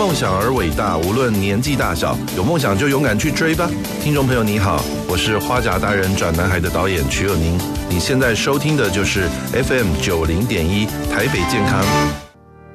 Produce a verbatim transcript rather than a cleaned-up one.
梦想而伟大，无论年纪大小，有梦想就勇敢去追吧。听众朋友你好，我是花甲大人转男孩的导演瞿友宁，你现在收听的就是 F M 九零点一台北健康。